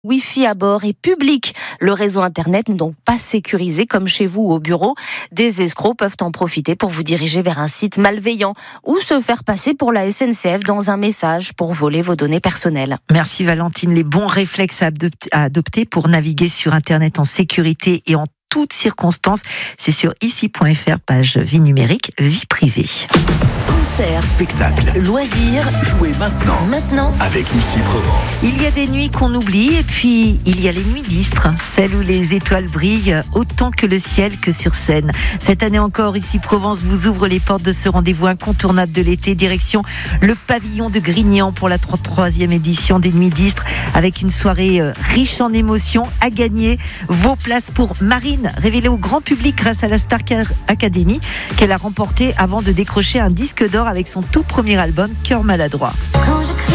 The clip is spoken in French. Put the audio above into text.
Wi-Fi à bord est public. Le réseau Internet n'est donc pas sécurisé comme chez vous au bureau. Des escrocs peuvent en profiter pour vous diriger vers un site malveillant ou se faire passer pour la SNCF dans un message pour voler vos données personnelles. Merci Valentine. Les bons réflexes à adopter pour naviguer sur Internet en sécurité et en toutes circonstances, c'est sur ici.fr, page vie numérique, vie privée. Concert, spectacle, loisirs, jouez maintenant avec Ici Provence. Il y a des nuits qu'on oublie et puis il y a les nuits d'Istres, celles où les étoiles brillent autant que le ciel que sur scène. Cette année encore, Ici Provence vous ouvre les portes de ce rendez-vous incontournable de l'été, direction le pavillon de Grignan pour la 33e édition des nuits d'Istres, avec une soirée riche en émotions. À gagner vos places pour Marine, révélée au grand public grâce à la Star Academy qu'elle a remporté avant de décrocher un disque d'or avec son tout premier album Cœur maladroit.